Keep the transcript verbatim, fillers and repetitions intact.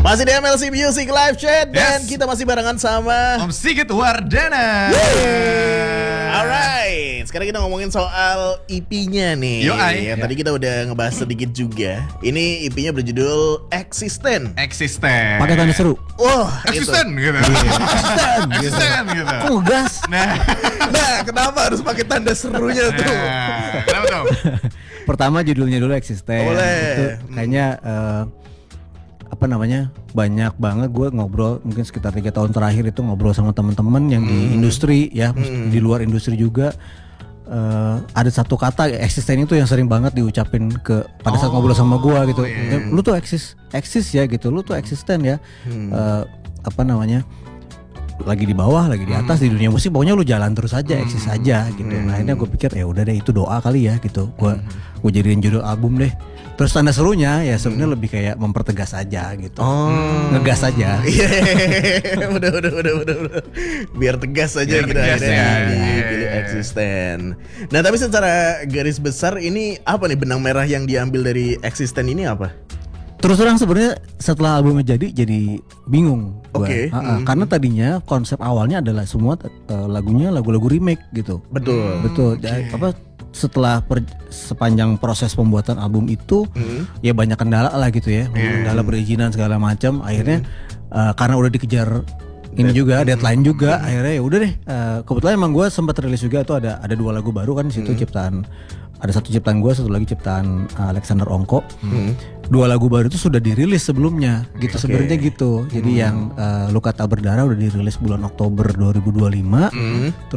Masih di M L C Music Live Chat. Dan Yes. kita masih barengan sama Om Sigit Wardana. Alright, sekarang kita ngomongin soal E P-nya nih. Yoi. Yang tadi kita udah ngebahas sedikit juga. Ini E P-nya berjudul Eksisten. Eksisten. Pakai tanda seru. Wah, itu. Eksisten gitu. Eksisten. Eksisten gitu. Oh, gas. Nah, Nah, kenapa harus pakai tanda serunya tuh? nah, kenapa tuh? Pertama judulnya dulu Eksisten. Boleh. Itu kayaknya eh, apa namanya, banyak banget gue ngobrol, mungkin sekitar tiga tahun terakhir itu ngobrol sama teman-teman yang di industri ya, di luar industri juga. Eh, ada satu kata eksisten itu yang sering banget diucapin ke pada saat ngobrol sama gue gitu. iya. "Ya, lu tuh eksis eksis ya gitu, lu tuh eksisten ya. Eh, apa namanya, lagi di bawah, lagi di atas, di dunia musik pokoknya lu jalan terus aja, eksis aja gitu. Nah akhirnya gue pikir ya udah deh, itu doa kali ya gitu. Gue gue jadiin judul album deh. Terus tanda serunya ya sebenarnya lebih kayak mempertegas aja gitu. Oh. Ngegas aja. Iya, udah, udah, udah, udah, udah. Biar tegas aja Biar gitu tegas akhirnya ya. dipilih Eksisten. Nah, tapi secara garis besar ini apa nih benang merah yang diambil dari Eksisten ini apa? Terus terang sebenarnya setelah albumnya jadi jadi bingung gua. Oke. Ha-ha, Hmm. Karena tadinya konsep awalnya adalah semua uh, lagunya lagu-lagu remake gitu. Betul. Betul. Dan apa setelah per, sepanjang proses pembuatan album itu Hmm. ya banyak kendala lah gitu ya. Kendala perizinan segala macam. Akhirnya uh, karena udah dikejar ini juga deadline juga, akhirnya ya udah deh. Uh, kebetulan emang gue sempat rilis juga tuh ada ada dua lagu baru kan di situ, ciptaan, ada satu ciptaan gue, satu lagi ciptaan uh, Alexander Ongko. Dua lagu baru itu sudah dirilis sebelumnya gitu, sebenarnya gitu. Jadi yang uh, Luka Tak Berdarah udah dirilis bulan Oktober dua ribu dua puluh lima.